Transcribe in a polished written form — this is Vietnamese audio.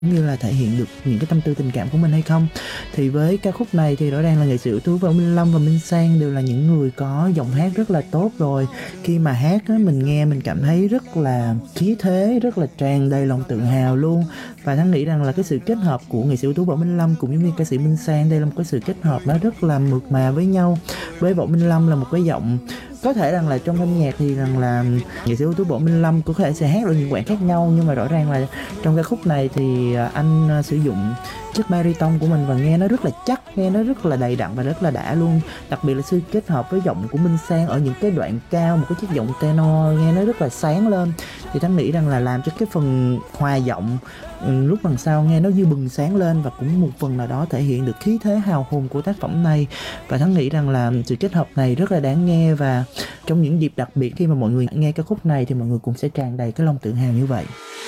như là thể hiện được những cái tâm tư tình cảm của mình hay không. Thì với ca khúc này thì rõ ràng là nghệ sĩ ưu tú Võ Minh Lâm và Minh Sang đều là những người có giọng hát rất là tốt rồi. Khi mà hát á, mình nghe mình cảm thấy rất là khí thế, rất là tràn đầy lòng tự hào luôn. Và Thắng nghĩ rằng là cái sự kết hợp của nghệ sĩ ưu tú Võ Minh Lâm cũng giống như ca sĩ Minh Sang, đây là một cái sự kết hợp nó rất là mượt mà với nhau. Với Võ Minh Lâm là một cái giọng, có thể rằng là trong âm nhạc thì rằng là nghệ sĩ ưu tú Võ Minh Lâm có thể sẽ hát được những quãng khác nhau, nhưng mà rõ ràng là trong ca khúc này thì anh sử dụng chất baritone của mình và nghe nó rất là chắc, nghe nó rất là đầy đặn và rất là đã luôn. Đặc biệt là sự kết hợp với giọng của Minh Sang ở những cái đoạn cao, một cái chất giọng tenor nghe nó rất là sáng lên, thì Thắng nghĩ rằng là làm cho cái phần hòa giọng lúc đằng sau nghe nó như bừng sáng lên, và cũng một phần nào đó thể hiện được khí thế hào hùng của tác phẩm này. Và Thắng nghĩ rằng là sự kết hợp này rất là đáng nghe, và trong những dịp đặc biệt khi mà mọi người nghe ca khúc này thì mọi người cũng sẽ tràn đầy cái lòng tự hào như vậy.